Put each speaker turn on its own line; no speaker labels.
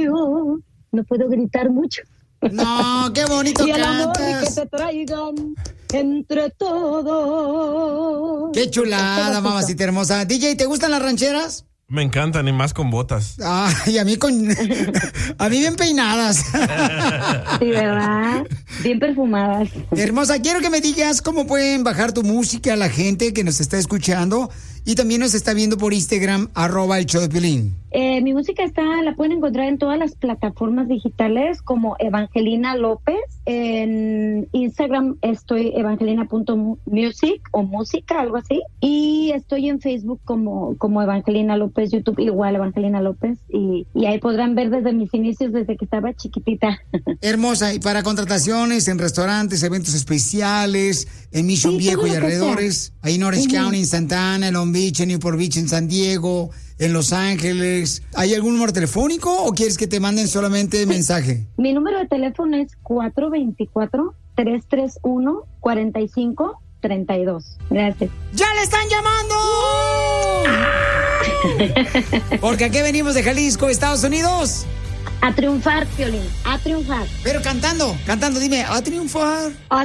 mío. No puedo gritar mucho.
No, qué bonito
y el amor
cantas.
que te traigan entre todos.
Qué chulada, mamacita hermosa. DJ, ¿te gustan las rancheras?
Me encantan, y más con botas.
Ay, a mí a mí bien peinadas.
Sí, ¿verdad? Bien perfumadas.
Hermosa, quiero que me digas cómo pueden bajar tu música a la gente que nos está escuchando y también nos está viendo por Instagram, @el show de Piolín.
Mi música la pueden encontrar en todas las plataformas digitales como Evangelina López. En Instagram estoy evangelina.music o música, algo así. Y estoy en Facebook como Evangelina López, YouTube igual Evangelina López. Y ahí podrán ver desde mis inicios, desde que estaba chiquitita.
Hermosa, y para contrataciones en restaurantes, eventos especiales, en Mission Viejo y alrededores, ahí en Orange County, en Santa Ana, en Long Beach, en Newport Beach, en San Diego, en Los Ángeles. ¿Hay algún número telefónico o quieres que te manden solamente mensaje?
Mi número de teléfono es 424-331-4532. Gracias.
¡Ya le están llamando! Porque aquí venimos de Jalisco, Estados Unidos.
A triunfar, Piolín, a triunfar.
Pero cantando, dime, a triunfar.
A